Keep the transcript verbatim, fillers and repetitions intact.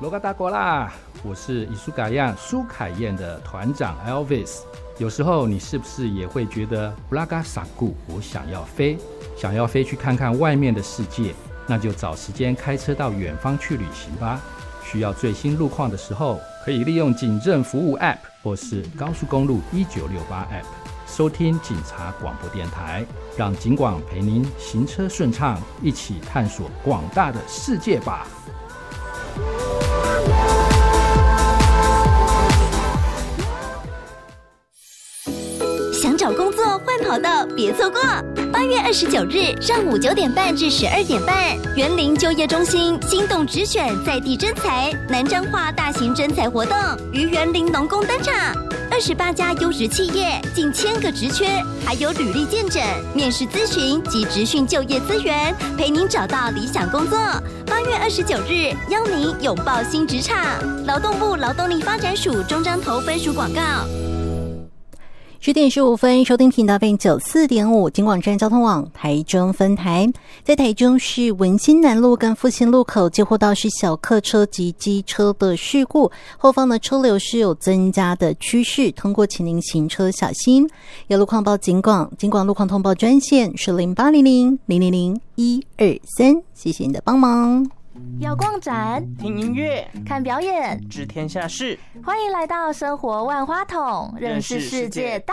罗嘎达国啦，我是伊苏嘎样苏凯燕的团长 Elvis。有时候你是不是也会觉得布拉嘎萨古，我想要飞，想要飞去看看外面的世界？那就找时间开车到远方去旅行吧。需要最新路况的时候，可以利用警政服务 App 或是高速公路一九六八 App 收听警察广播电台，让警广陪您行车顺畅，一起探索广大的世界吧。 想找工作换跑道别错过，八月二十九日上午九点半至十二点半，园林就业中心心动直选在地征才南彰化大型征才活动于园林农工登场，二十八家优质企业，近千个职缺，还有履历见诊、面试咨询及职训就业资源，陪您找到理想工作。八月二十九日，邀您拥抱新职场。劳动部劳动力发展署中彰投分署广告。 十点十五分，收听频道 F M 九十四点五，警广站交通网台中分台。在台中市文心南路跟复兴路口接获到是小客车及机车的事故，后方的车流是有增加的趋势，通过请您行车小心。有路况报警广，警广路况通报专线是零八零零零零零一二三，谢谢你的帮忙。 要逛展、 听音乐、 看表演、 知天下事， 欢迎来到生活万花筒，认识世界大